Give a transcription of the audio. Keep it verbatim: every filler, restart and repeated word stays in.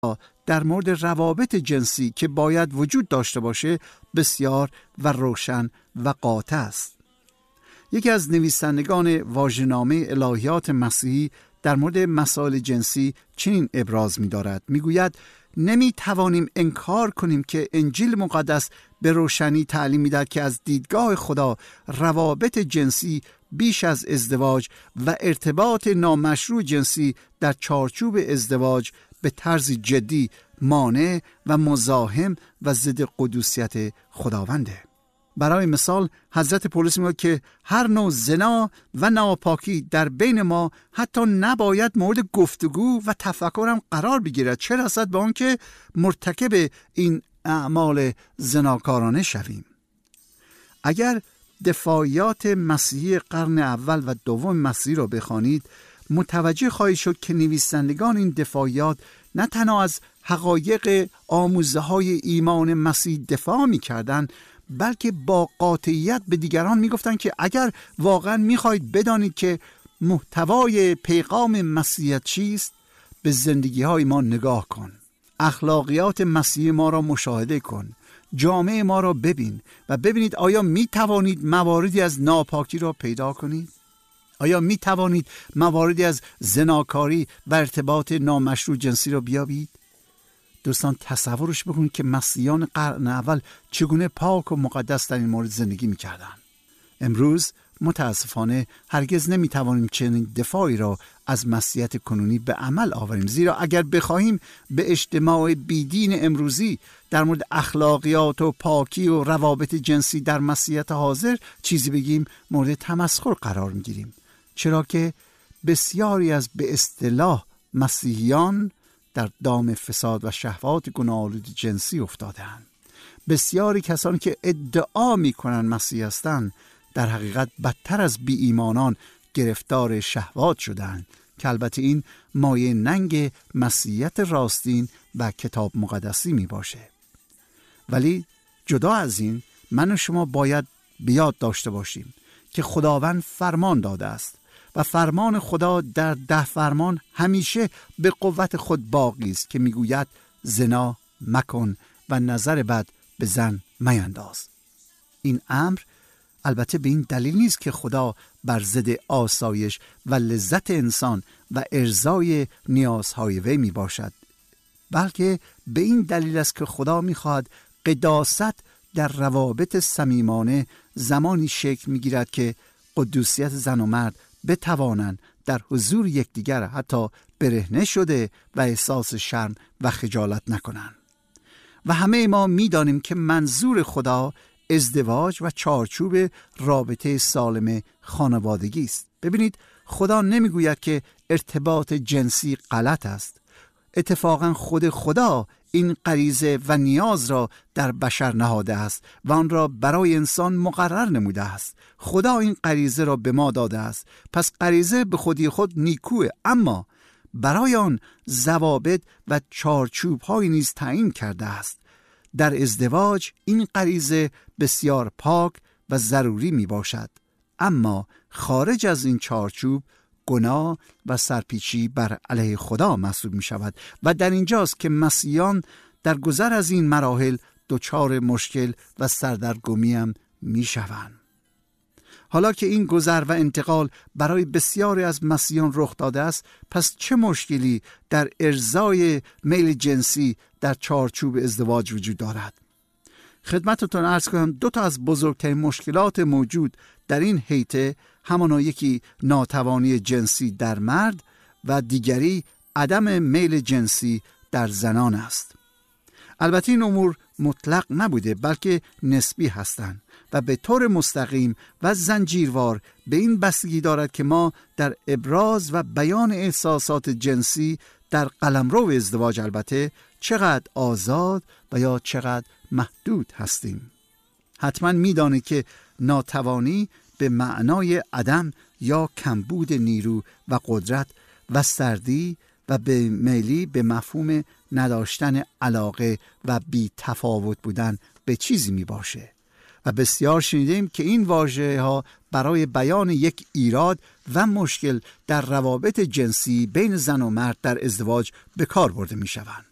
در مورد روابط جنسی که باید وجود داشته باشه بسیار و روشن و قاطع است. یکی از نویسندگان واژه‌نامه الهیات مسیحی در مورد مسائل جنسی چنین ابراز می دارد. می گوید نمی توانیم انکار کنیم که انجیل مقدس به روشنی تعلیم می دهد که از دیدگاه خدا روابط جنسی بیش از ازدواج و ارتباط نامشروع جنسی در چارچوب ازدواج به طرز جدی مانع و مزاحم و ضد قدوسیت خداونده. برای مثال حضرت پولس میگه که هر نوع زنا و ناپاکی در بین ما حتی نباید مورد گفتگو و تفکر هم قرار بگیرد، چه رسد به آن که مرتکب این اعمال زناکارانه شویم. اگر دفاعیات مسیحی قرن اول و دوم مسیحی را بخوانید متوجه خواهید شد که نویسندگان این دفاعیات نه تنها از حقایق آموزه های ایمان مسیح دفاع می کردن، بلکه با قاطعیت به دیگران می گفتن که اگر واقعا می خواهید بدانید که محتوای پیغام مسیحیت چیست، به زندگی های ما نگاه کن، اخلاقیات مسیحی ما را مشاهده کن، جامعه ما را ببین و ببینید آیا می توانید مواردی از ناپاکی را پیدا کنید؟ آیا می توانید مواردی از زناکاری و ارتباط نامشروع جنسی را بیابید؟ دوستان تصورش بکنید که مسیحیان قرن اول چگونه پاک و مقدس در این مورد زندگی می کردن. امروز متاسفانه هرگز نمی توانیم چنین دفاعی را از مسیحیت کنونی به عمل آوریم، زیرا اگر بخواهیم به اجتماع بیدین امروزی در مورد اخلاقیات و پاکی و روابط جنسی در مسیحیت حاضر چیزی بگیم مورد تمسخر قرار می گیریم، چرا که بسیاری از به اصطلاح مسیحیان در دام فساد و شهوات گناه‌آلود جنسی افتادند. بسیاری کسانی که ادعا می‌کنند مسیحی هستند در حقیقت بدتر از بی ایمانان گرفتار شهوات شدند که البته این مایه ننگ مسیحیت راستین و کتاب مقدسی می باشه. ولی جدا از این من و شما باید بیاد داشته باشیم که خداوند فرمان داده است و فرمان خدا در ده فرمان همیشه به قوت خود باقی است که میگوید زنا مکن و نظر بد به زن مینداز. این امر البته به این دلیل نیست که خدا بر ضد آسایش و لذت انسان و ارضای نیازهای وی می باشد، بلکه به این دلیل است که خدا می خواهد قداست در روابط صمیمانه زمانی شکل می گیرد که قدوسیت زن و مرد بتوانند در حضور یکدیگر حتی برهنه شده و احساس شرم و خجالت نکنند. و همه ما می دانیم که منظور خدا ازدواج و چارچوب رابطه سالم خانوادگی است. ببینید خدا نمیگوید که ارتباط جنسی غلط است. اتفاقا خود خدا این غریزه و نیاز را در بشر نهاده است و آن را برای انسان مقرر نموده است. خدا این غریزه را به ما داده است. پس غریزه به خودی خود نیکوه، اما برای آن ضوابط و چارچوب‌هایی نیز تعیین کرده است. در ازدواج این غریزه بسیار پاک و ضروری می باشد، اما خارج از این چارچوب گناه و سرپیچی بر علیه خدا محسوب می شود و در اینجاست که مسیحیان در گذر از این مراحل دچار مشکل و سردرگمی هم می شوند. حالا که این گذر و انتقال برای بسیاری از مسیحیان رخ داده است، پس چه مشکلی در ارضای میل جنسی در چارچوب ازدواج وجود دارد؟ خدمتتون عرض کنم دو تا از بزرگترین مشکلات موجود در این حیطه همانا یکی ناتوانی جنسی در مرد و دیگری عدم میل جنسی در زنان است. البته این امور مطلق نبوده بلکه نسبی هستند و به طور مستقیم و زنجیروار به این بستگی دارد که ما در ابراز و بیان احساسات جنسی در قلمرو ازدواج البته چقدر آزاد و یا چقدر محدود هستیم. حتما می‌دانید که ناتوانی به معنای عدم یا کمبود نیرو و قدرت و سردی و به میلی به مفهوم نداشتن علاقه و بی تفاوت بودن به چیزی می باشه و بسیار شنیدیم که این واژه ها برای بیان یک ایراد و مشکل در روابط جنسی بین زن و مرد در ازدواج به کار برده می شوند.